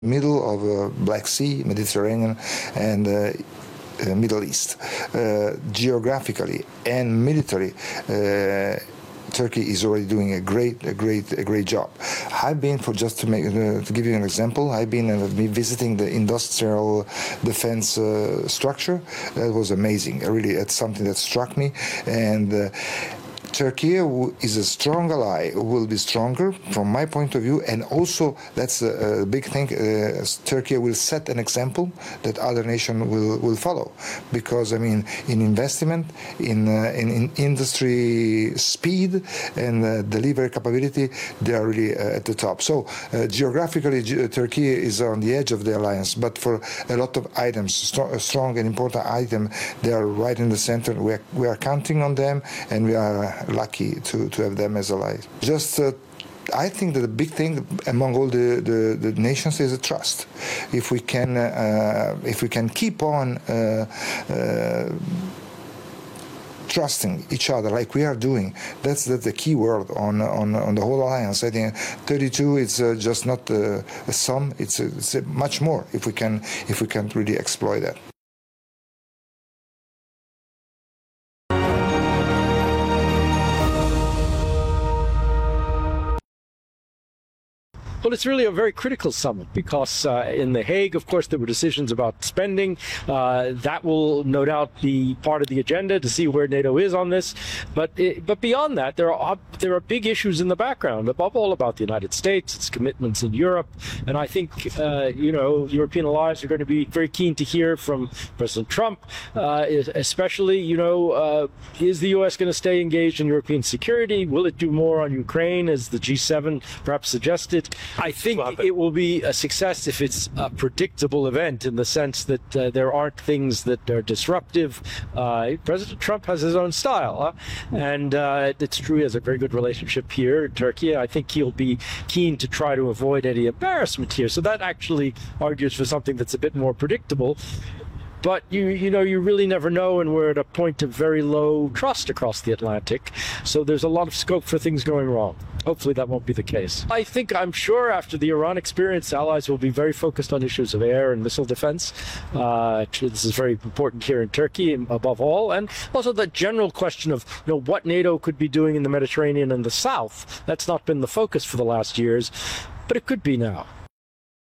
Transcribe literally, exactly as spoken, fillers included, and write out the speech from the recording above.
middle of uh, Black Sea, Mediterranean, and uh, uh, Middle East. Uh, geographically and militarily, uh, Turkey is already doing a great, a great, a great job. I've been, for just to make, uh, to give you an example, I've been uh, visiting the industrial defense uh, structure. That was amazing. Really, it's something that struck me, and. Uh, Turkey is a strong ally, will be stronger from my point of view, and also that's a, a big thing. Uh, Turkey will set an example that other nations will, will follow, because I mean, in investment, in uh, in, in industry speed and uh, delivery capability, they are really uh, at the top. So uh, geographically, G Turkey is on the edge of the alliance, but for a lot of items, st strong and important items, they are right in the center. We are, we are counting on them, and we are lucky to, to have them as allies. Just uh, I think that the big thing among all the, the, the nations is a trust. If we can, uh, if we can keep on uh, uh, trusting each other like we are doing, that's, that's the key word on, on, on the whole alliance. I think thirty-two is uh, just not a, a sum, it's, a, it's a much more if we can, if we can really exploit that. Well, it's really a very critical summit because uh, in The Hague, of course, there were decisions about spending. Uh, that will no doubt be part of the agenda to see where NATO is on this. But it, but beyond that, there are there are big issues in the background, above all about the United States, its commitments in Europe. And I think, uh, you know, European allies are going to be very keen to hear from President Trump, uh, especially, you know, uh, is the U S going to stay engaged in European security? Will it do more on Ukraine, as the G seven perhaps suggested? I think it will be a success if it's a predictable event, in the sense that uh, there aren't things that are disruptive. Uh, President Trump has his own style, huh? and uh, it's true he has a very good relationship here in Turkey. I think he'll be keen to try to avoid any embarrassment here. So that actually argues for something that's a bit more predictable. But you you know, you really never know, and we're at a point of very low trust across the Atlantic. So there's a lot of scope for things going wrong. Hopefully that won't be the case. I think, I'm sure after the Iran experience, allies will be very focused on issues of air and missile defense. Uh, this is very important here in Turkey, above all. And also the general question of, you know, what NATO could be doing in the Mediterranean and the South. That's not been the focus for the last years, but it could be now.